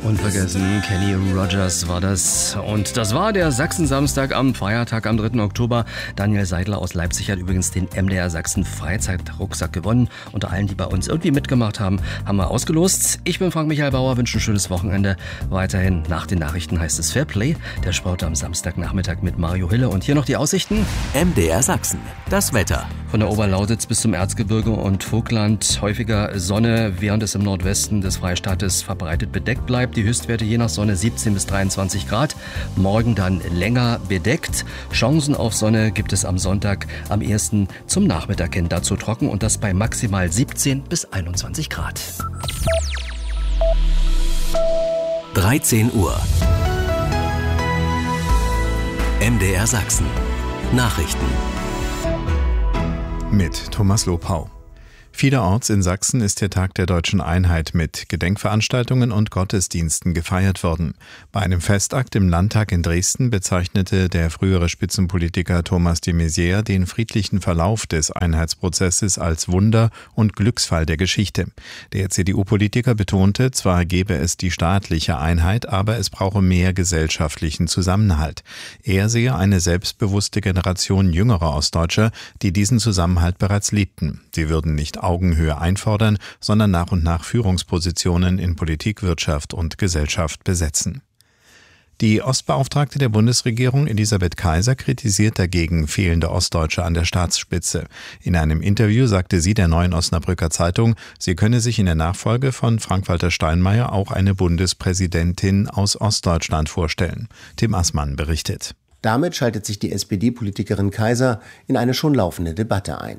Unvergessen, Kenny Rogers war das. Und das war der Sachsen-Samstag am Feiertag am 3. Oktober. Daniel Seidler aus Leipzig hat übrigens den MDR Sachsen Freizeitrucksack gewonnen. Unter allen, die bei uns irgendwie mitgemacht haben, haben wir ausgelost. Ich bin Frank-Michael Bauer, wünsche ein schönes Wochenende. Weiterhin nach den Nachrichten heißt es Fairplay. Der Sport am Samstagnachmittag mit Mario Hille. Und hier noch die Aussichten. MDR Sachsen, das Wetter. Von der Oberlausitz bis zum Erzgebirge und Vogtland häufiger Sonne, während es im Nordwesten des Freistaates verbreitet bedeckt bleibt. Die Höchstwerte je nach Sonne 17 bis 23 Grad. Morgen dann länger bedeckt. Chancen auf Sonne gibt es am Sonntag am ehesten zum Nachmittag hin. Dazu trocken und das bei maximal 17 bis 21 Grad. 13 Uhr. MDR Sachsen. Nachrichten. Mit Thomas Lopau. Vielerorts in Sachsen ist der Tag der Deutschen Einheit mit Gedenkveranstaltungen und Gottesdiensten gefeiert worden. Bei einem Festakt im Landtag in Dresden bezeichnete der frühere Spitzenpolitiker Thomas de Maizière den friedlichen Verlauf des Einheitsprozesses als Wunder und Glücksfall der Geschichte. Der CDU-Politiker betonte, zwar gebe es die staatliche Einheit, aber es brauche mehr gesellschaftlichen Zusammenhalt. Er sehe eine selbstbewusste Generation jüngerer Ostdeutscher, die diesen Zusammenhalt bereits lebten. Sie würden nicht Augenhöhe einfordern, sondern nach und nach Führungspositionen in Politik, Wirtschaft und Gesellschaft besetzen. Die Ostbeauftragte der Bundesregierung Elisabeth Kaiser kritisiert dagegen fehlende Ostdeutsche an der Staatsspitze. In einem Interview sagte sie der Neuen Osnabrücker Zeitung, sie könne sich in der Nachfolge von Frank-Walter Steinmeier auch eine Bundespräsidentin aus Ostdeutschland vorstellen. Tim Assmann berichtet. Damit schaltet sich die SPD-Politikerin Kaiser in eine schon laufende Debatte ein.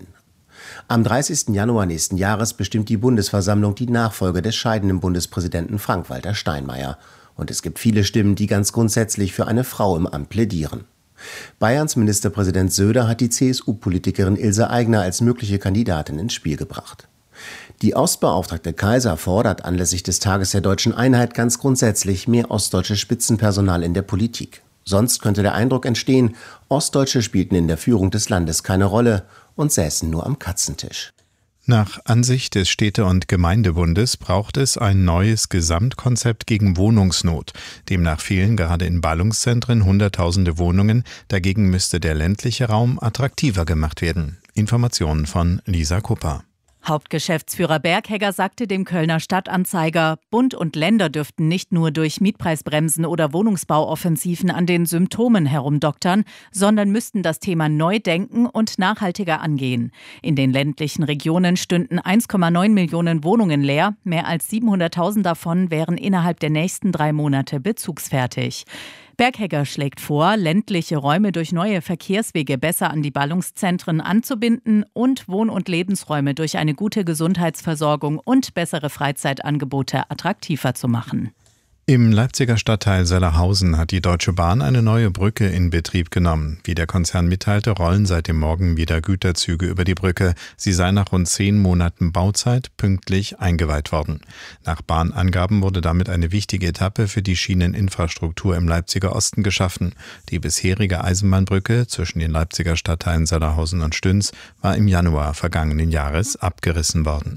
Am 30. Januar nächsten Jahres bestimmt die Bundesversammlung die Nachfolge des scheidenden Bundespräsidenten Frank-Walter Steinmeier. Und es gibt viele Stimmen, die ganz grundsätzlich für eine Frau im Amt plädieren. Bayerns Ministerpräsident Söder hat die CSU-Politikerin Ilse Aigner als mögliche Kandidatin ins Spiel gebracht. Die Ostbeauftragte Kaiser fordert anlässlich des Tages der Deutschen Einheit ganz grundsätzlich mehr ostdeutsches Spitzenpersonal in der Politik. Sonst könnte der Eindruck entstehen, Ostdeutsche spielten in der Führung des Landes keine Rolle und säßen nur am Katzentisch. Nach Ansicht des Städte- und Gemeindebundes braucht es ein neues Gesamtkonzept gegen Wohnungsnot. Demnach fehlen gerade in Ballungszentren Hunderttausende Wohnungen. Dagegen müsste der ländliche Raum attraktiver gemacht werden. Informationen von Lisa Kupper. Hauptgeschäftsführer Berghegger sagte dem Kölner Stadtanzeiger, Bund und Länder dürften nicht nur durch Mietpreisbremsen oder Wohnungsbauoffensiven an den Symptomen herumdoktern, sondern müssten das Thema neu denken und nachhaltiger angehen. In den ländlichen Regionen stünden 1,9 Millionen Wohnungen leer, mehr als 700.000 davon wären innerhalb der nächsten 3 Monate bezugsfertig. Berghegger schlägt vor, ländliche Räume durch neue Verkehrswege besser an die Ballungszentren anzubinden und Wohn- und Lebensräume durch eine gute Gesundheitsversorgung und bessere Freizeitangebote attraktiver zu machen. Im Leipziger Stadtteil Sellerhausen hat die Deutsche Bahn eine neue Brücke in Betrieb genommen. Wie der Konzern mitteilte, rollen seit dem Morgen wieder Güterzüge über die Brücke. Sie sei nach rund 10 Monaten Bauzeit pünktlich eingeweiht worden. Nach Bahnangaben wurde damit eine wichtige Etappe für die Schieneninfrastruktur im Leipziger Osten geschaffen. Die bisherige Eisenbahnbrücke zwischen den Leipziger Stadtteilen Sellerhausen und Stüns war im Januar vergangenen Jahres abgerissen worden.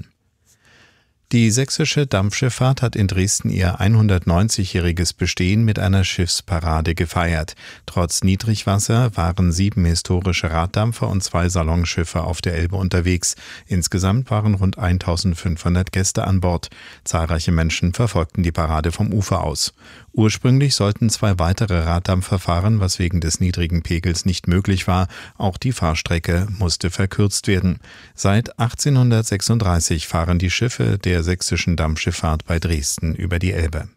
Die sächsische Dampfschifffahrt hat in Dresden ihr 190-jähriges Bestehen mit einer Schiffsparade gefeiert. Trotz Niedrigwasser waren 7 historische Raddampfer und 2 Salonschiffe auf der Elbe unterwegs. Insgesamt waren rund 1500 Gäste an Bord. Zahlreiche Menschen verfolgten die Parade vom Ufer aus. Ursprünglich sollten 2 weitere Raddampfer fahren, was wegen des niedrigen Pegels nicht möglich war. Auch die Fahrstrecke musste verkürzt werden. Seit 1836 fahren die Schiffe der sächsischen Dampfschifffahrt bei Dresden über die Elbe.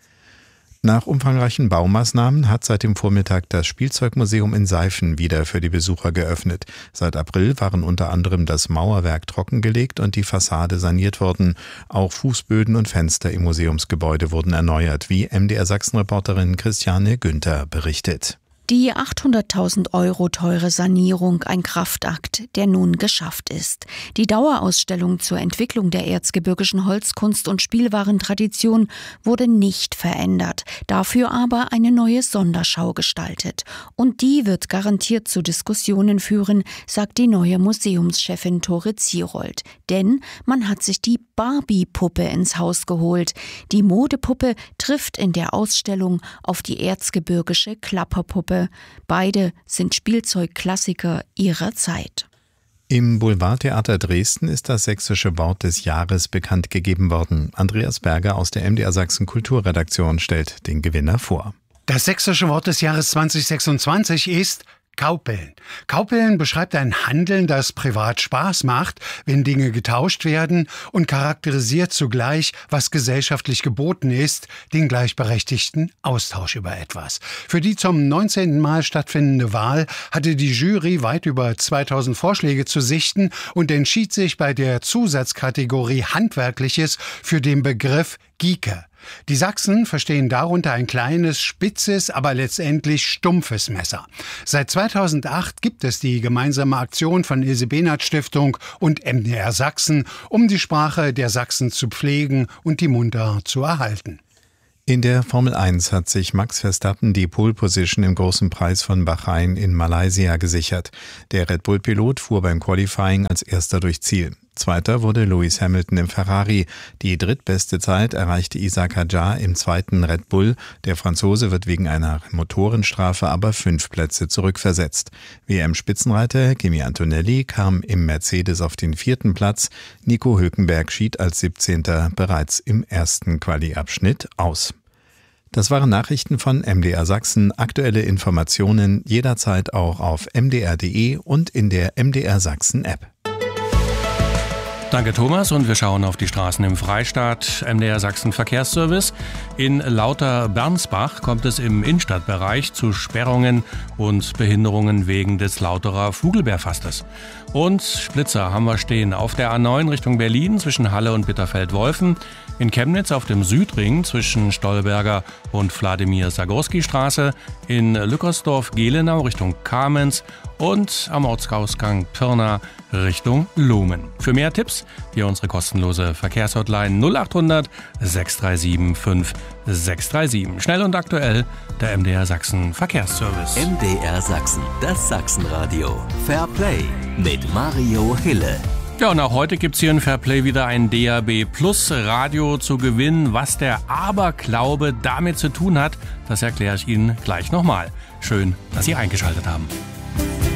Nach umfangreichen Baumaßnahmen hat seit dem Vormittag das Spielzeugmuseum in Seifen wieder für die Besucher geöffnet. Seit April waren unter anderem das Mauerwerk trockengelegt und die Fassade saniert worden. Auch Fußböden und Fenster im Museumsgebäude wurden erneuert, wie MDR Sachsen-Reporterin Christiane Günther berichtet. Die 800.000 € teure Sanierung, ein Kraftakt, der nun geschafft ist. Die Dauerausstellung zur Entwicklung der erzgebirgischen Holzkunst und Spielwarentradition wurde nicht verändert, dafür aber eine neue Sonderschau gestaltet. Und die wird garantiert zu Diskussionen führen, sagt die neue Museumschefin Tore Zierold. Denn man hat sich die Barbie-Puppe ins Haus geholt. Die Modepuppe trifft in der Ausstellung auf die erzgebirgische Klapperpuppe. Beide sind Spielzeugklassiker ihrer Zeit. Im Boulevardtheater Dresden ist das sächsische Wort des Jahres bekannt gegeben worden. Andreas Berger aus der MDR Sachsen Kulturredaktion stellt den Gewinner vor. Das sächsische Wort des Jahres 2026 ist Kaupeln. Kaupeln beschreibt ein Handeln, das privat Spaß macht, wenn Dinge getauscht werden, und charakterisiert zugleich, was gesellschaftlich geboten ist, den gleichberechtigten Austausch über etwas. Für die zum 19. Mal stattfindende Wahl hatte die Jury weit über 2000 Vorschläge zu sichten und entschied sich bei der Zusatzkategorie Handwerkliches für den Begriff Gieke. Die Sachsen verstehen darunter ein kleines, spitzes, aber letztendlich stumpfes Messer. Seit 2008 gibt es die gemeinsame Aktion von Ilse-Behnert-Stiftung und MDR Sachsen, um die Sprache der Sachsen zu pflegen und die Mundart zu erhalten. In der Formel 1 hat sich Max Verstappen die Pole Position im Großen Preis von Bahrain in Malaysia gesichert. Der Red Bull-Pilot fuhr beim Qualifying als erster durch Ziel. Zweiter wurde Lewis Hamilton im Ferrari. Die drittbeste Zeit erreichte Isaac Hadjar im zweiten Red Bull. Der Franzose wird wegen einer Motorenstrafe aber 5 Plätze zurückversetzt. WM-Spitzenreiter Kimi Antonelli kam im Mercedes auf den 4. Platz. Nico Hülkenberg schied als 17. bereits im ersten Quali-Abschnitt aus. Das waren Nachrichten von MDR Sachsen. Aktuelle Informationen jederzeit auch auf mdr.de und in der MDR Sachsen App. Danke Thomas, und wir schauen auf die Straßen im Freistaat. MDR Sachsen Verkehrsservice. In Lauter-Bernsbach kommt es im Innenstadtbereich zu Sperrungen und Behinderungen wegen des Lauterer Fugelbeerfastes. Und Splitzer haben wir stehen auf der A9 Richtung Berlin zwischen Halle und Bitterfeld-Wolfen, in Chemnitz auf dem Südring zwischen Stolberger und Wladimir-Sagorski-Straße, in Lückersdorf-Gelenau Richtung Kamenz und am Ortsausgang Pirna Richtung Lumen. Für mehr Tipps via unsere kostenlose Verkehrshotline 0800 637 5637. Schnell und aktuell der MDR Sachsen Verkehrsservice. MDR Sachsen, das Sachsenradio. Fair Play mit Mario Hille. Ja, und auch heute gibt's hier in Fairplay wieder ein DAB Plus Radio zu gewinnen. Was der Aberglaube damit zu tun hat, das erkläre ich Ihnen gleich nochmal. Schön, dass Sie eingeschaltet haben.